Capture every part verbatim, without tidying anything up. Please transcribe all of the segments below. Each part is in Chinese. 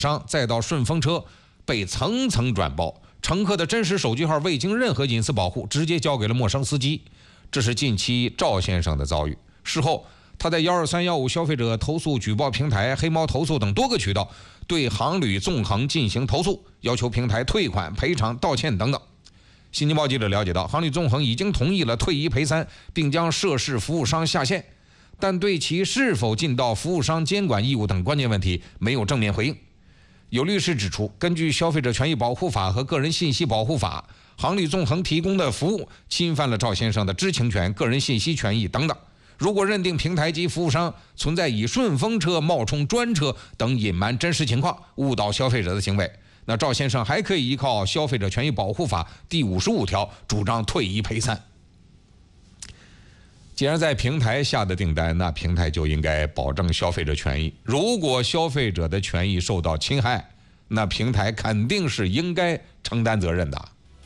商，再到顺风车，被层层转包，乘客的真实手机号未经任何隐私保护，直接交给了陌生司机。这是近期赵先生的遭遇。事后，他在幺二三幺五消费者投诉举报平台、黑猫投诉等多个渠道对航旅纵横进行投诉，要求平台退款、赔偿、道歉等等。新京报记者了解到，航旅纵横已经同意了退一赔三，并将涉事服务商下线，但对其是否尽到服务商监管义务等关键问题没有正面回应。有律师指出，根据《消费者权益保护法》和《个人信息保护法》，航旅纵横提供的服务侵犯了赵先生的知情权、个人信息权益等等。如果认定平台及服务商存在以顺风车冒充专车等隐瞒真实情况、误导消费者的行为，那赵先生还可以依靠《消费者权益保护法》第五十五条主张退一赔三。既然在平台下的订单，那平台就应该保证消费者权益。如果消费者的权益受到侵害，那平台肯定是应该承担责任的。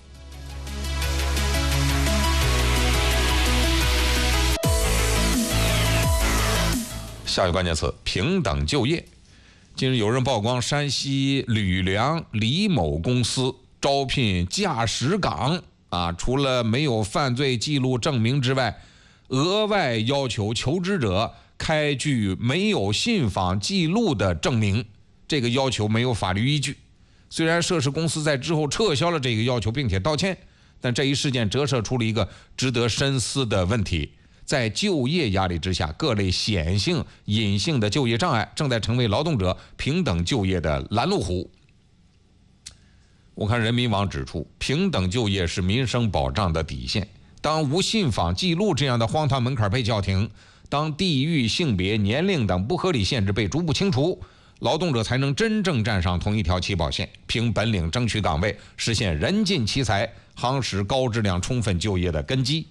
下一个关键词：平等就业。近日有人曝光，山西吕梁李某公司招聘驾驶岗啊，除了没有犯罪记录证明之外，额外要求求职者开具没有信访记录的证明，这个要求没有法律依据。虽然涉事公司在之后撤销了这个要求并且道歉，但这一事件折射出了一个值得深思的问题。在就业压力之下，各类显性、隐性的就业障碍正在成为劳动者平等就业的拦路虎。我看人民网指出，平等就业是民生保障的底线。当无信访记录这样的荒唐门槛被叫停，当地域、性别、年龄等不合理限制被逐步清除，劳动者才能真正站上同一条起跑线，凭本领争取岗位，实现人尽其才，夯实高质量充分就业的根基。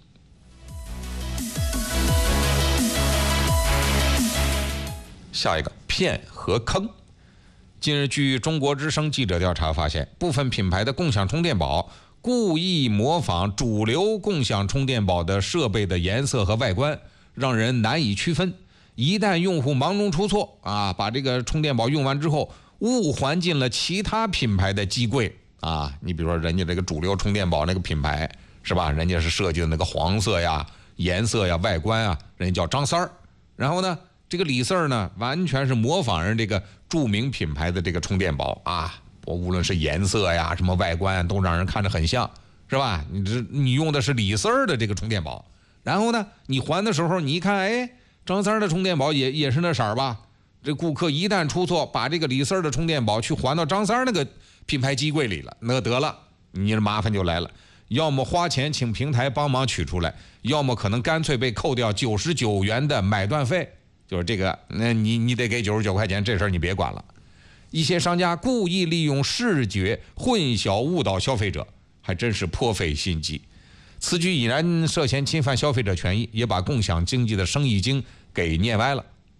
下一个，骗和坑。近日，据中国之声记者调查发现，部分品牌的共享充电宝故意模仿主流共享充电宝的设备的颜色和外观，让人难以区分。一旦用户忙中出错啊，把这个充电宝用完之后，误还进了其他品牌的机柜啊。你比如说，人家这个主流充电宝那个品牌是吧？人家是设计的那个黄色呀、颜色呀、外观啊，人家叫张三儿。然后呢，这个李四儿呢，完全是模仿人这个著名品牌的这个充电宝啊，我无论是颜色呀、什么外观，都让人看着很像，是吧？你这你用的是李四儿的这个充电宝，然后呢，你还的时候，你一看，哎，张三儿的充电宝也也是那色儿吧？这顾客一旦出错，把这个李四儿的充电宝去还到张三儿那个品牌机柜里了，那得了，你的麻烦就来了。要么花钱请平台帮忙取出来，要么可能干脆被扣掉九十九元的买断费。就是这个，那你你得给九十九块钱，这事儿你别管了。一些商家故意利用视觉混淆误导消费者，还真是颇费心机。此举已然涉嫌侵犯消费者权益，也把共享经济的生意经给念歪了。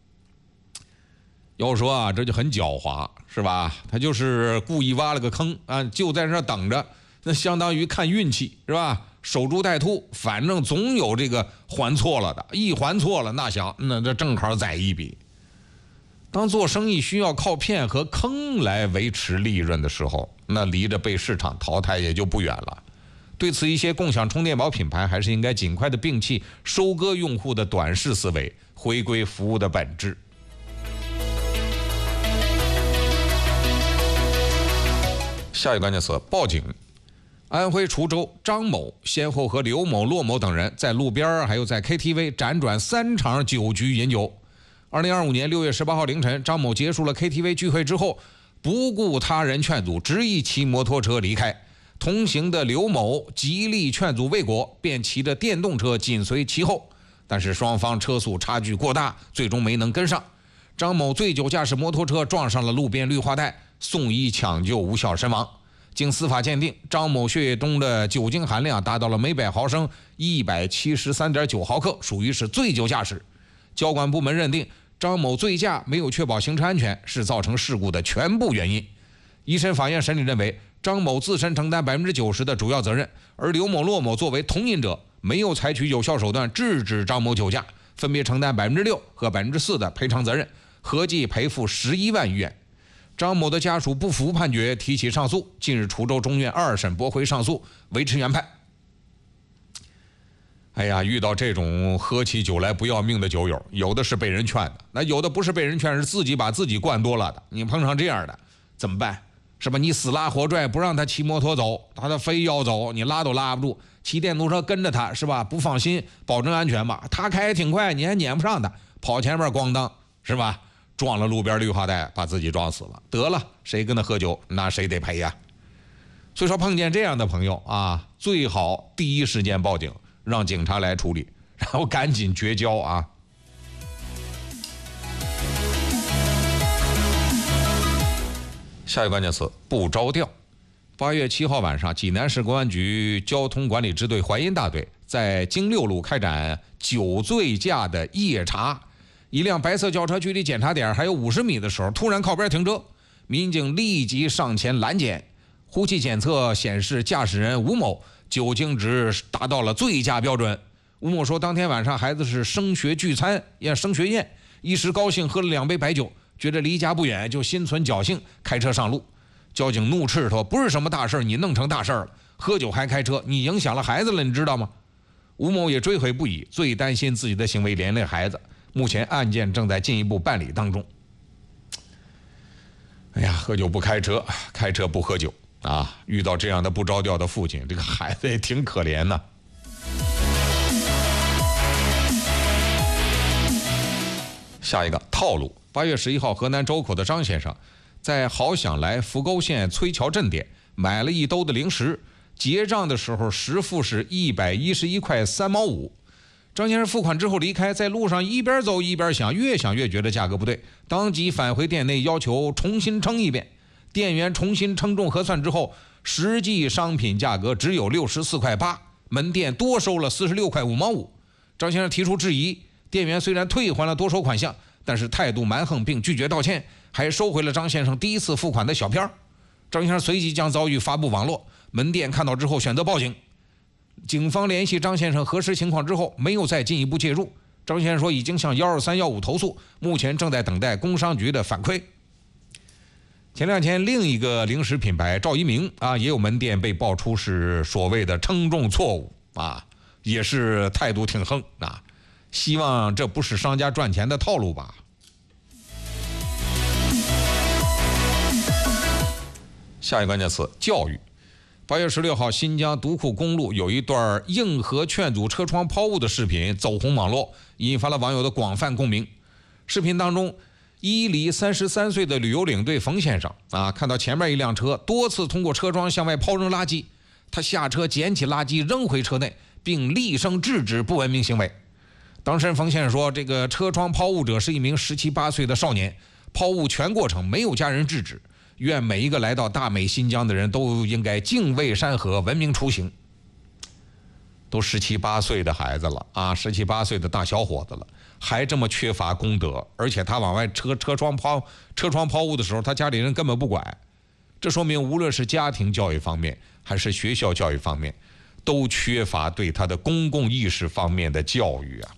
要说啊，这就很狡猾，是吧？他就是故意挖了个坑啊，就在那等着，那相当于看运气，是吧？守株待兔，反正总有这个还错了的，一还错了，那想那这正好宰一笔。当做生意需要靠骗和坑来维持利润的时候，那离着被市场淘汰也就不远了。对此，一些共享充电宝品牌还是应该尽快的摒弃收割用户的短视思维，回归服务的本质。下一个关键词：报警。安徽滁州张某先后和刘某、骆某等人在路边还有在 K T V 辗转三场酒局饮酒。二零二五年六月十八号凌晨，张某结束了 K T V 聚会之后，不顾他人劝阻，执意骑摩托车离开。同行的刘某极力劝阻未果，便骑着电动车紧随其后，但是双方车速差距过大，最终没能跟上。张某醉酒驾驶摩托车撞上了路边绿化带，送医抢救无效身亡。经司法鉴定，张某血液中的酒精含量达到了每百毫升一百七十三点九毫克，属于是醉酒驾驶。交管部门认定张某醉驾没有确保行车安全，是造成事故的全部原因。一审法院审理认为，张某自身承担百分之九十的主要责任，而刘某、骆某作为同饮者，没有采取有效手段制止张某酒驾，分别承担百分之六和百分之四的赔偿责任，合计赔付十一万余元。 张某的家属不服判决，提起上诉。近日，滁州中院二审驳回上诉，维持原判。哎呀，遇到这种喝起酒来不要命的酒友，有的是被人劝的，那有的不是被人劝，是自己把自己灌多了的。你碰上这样的怎么办？是吧？你死拉活拽不让他骑摩托走，他他非要走，你拉都拉不住。骑电动车跟着他，是吧？不放心，保证安全吧。他开挺快，你还撵不上他，跑前面咣当，是吧？撞了路边绿化带，把自己撞死了。得了，谁跟他喝酒，那谁得赔呀？所以说，碰见这样的朋友啊，最好第一时间报警，让警察来处理，然后赶紧绝交啊。下一个关键词：不着调。八月七号晚上，济南市公安局交通管理支队淮阴大队在京六路开展酒醉驾的夜查。一辆白色轿车距离检查点还有五十米的时候，突然靠边停车，民警立即上前拦检。呼气检测显示，驾驶人吴某酒精值达到了醉驾标准。吴某说，当天晚上孩子是升学聚餐，也升学宴，一时高兴喝了两杯白酒，觉得离家不远，就心存侥幸开车上路。交警怒斥说：“不是什么大事，你弄成大事了，喝酒还开车，你影响了孩子了，你知道吗？”吴某也追悔不已，最担心自己的行为连累孩子。目前案件正在进一步办理当中。哎呀，喝酒不开车，开车不喝酒啊！遇到这样的不着调的父亲，这个孩子也挺可怜呐。下一个套路：八月十一号，河南周口的张先生在好想来扶沟县崔桥镇店买了一兜的零食，结账的时候实付是一百一十一块三毛五。张先生付款之后离开，在路上一边走一边想，越想越觉得价格不对，当即返回店内要求重新称一遍。店员重新称重核算之后，实际商品价格只有六十四块八，门店多收了四十六块五毛五。张先生提出质疑，店员虽然退还了多收款项，但是态度蛮横并拒绝道歉，还收回了张先生第一次付款的小票。张先生随即将遭遇发布网络，门店看到之后选择报警。警方联系张先生核实情况之后，没有再进一步介入。张先生说已经向一二三一五投诉，目前正在等待工商局的反馈。前两天，另一个零食品牌赵一鸣啊，也有门店被爆出是所谓的称重错误啊，也是态度挺横啊。希望这不是商家赚钱的套路吧？下一个关键词：教育。八月十六号，新疆独库公路有一段硬核劝阻车窗抛物的视频走红网络，引发了网友的广泛共鸣。视频当中，伊犁三十三岁的旅游领队冯先生啊，看到前面一辆车多次通过车窗向外抛扔垃圾，他下车捡起垃圾扔回车内，并厉声制止不文明行为。当事人冯先生说，这个车窗抛物者是一名十七八岁的少年，抛物全过程没有家人制止。愿每一个来到大美新疆的人都应该敬畏山河，文明出行。都十七八岁的孩子了啊，十七八岁的大小伙子了，还这么缺乏公德，而且他往外车车窗抛车窗抛物的时候，他家里人根本不管。这说明无论是家庭教育方面，还是学校教育方面，都缺乏对他的公共意识方面的教育啊。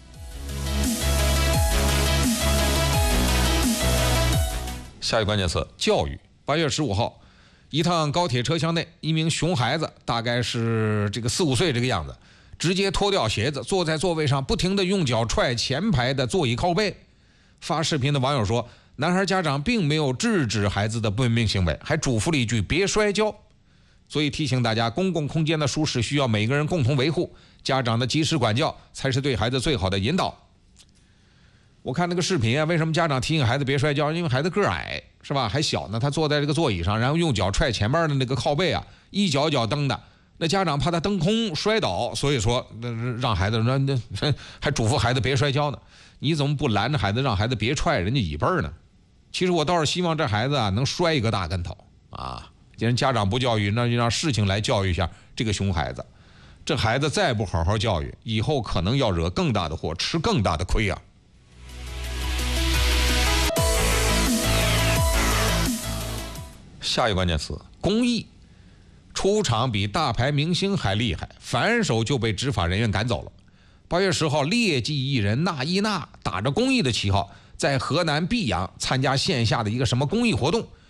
下一个关键词：教育。八月十五号，一趟高铁车厢内，一名熊孩子，大概是这个四五岁这个样子，直接脱掉鞋子，坐在座位上，不停地用脚踹前排的座椅靠背。发视频的网友说，男孩家长并没有制止孩子的不文明行为，还嘱咐了一句别摔跤。所以提醒大家，公共空间的舒适需要每个人共同维护，家长的及时管教才是对孩子最好的引导。我看那个视频啊，为什么家长提醒孩子别摔跤？因为孩子个矮，是吧？还小呢，他坐在这个座椅上，然后用脚踹前面的那个靠背啊，一脚一脚蹬的。那家长怕他蹬空摔倒，所以说让孩子那那还嘱咐孩子别摔跤呢。你怎么不拦着孩子，让孩子别踹人家椅背呢？其实我倒是希望这孩子啊能摔一个大跟头啊！既然家长不教育，那就让事情来教育一下这个熊孩子。这孩子再不好好教育，以后可能要惹更大的祸，吃更大的亏啊！下一个关键词：公益。出场比大牌明星还厉害，反手就被执法人员赶走了。八月十号，劣迹艺人那依娜打着公益的旗号， 在河南泌阳参加线下的一个什么公益活动，